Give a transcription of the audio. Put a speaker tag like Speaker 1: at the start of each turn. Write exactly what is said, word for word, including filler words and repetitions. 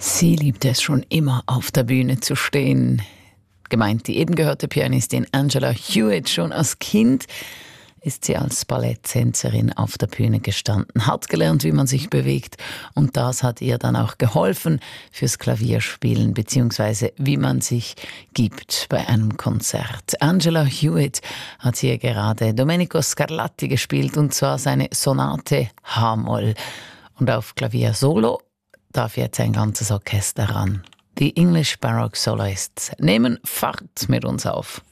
Speaker 1: Sie liebte es schon immer, auf der Bühne zu stehen. Gemeint die eben gehörte Pianistin Angela Hewitt. Schon als Kind ist sie als Balletttänzerin auf der Bühne gestanden, hat gelernt, wie man sich bewegt, und das hat ihr dann auch geholfen fürs Klavierspielen bzw. wie man sich gibt bei einem Konzert. Angela Hewitt hat hier gerade Domenico Scarlatti gespielt, und zwar seine Sonate H-Moll. Und auf Klavier Solo darf jetzt ein ganzes Orchester ran. Die English Baroque Soloists nehmen Fahrt mit uns auf.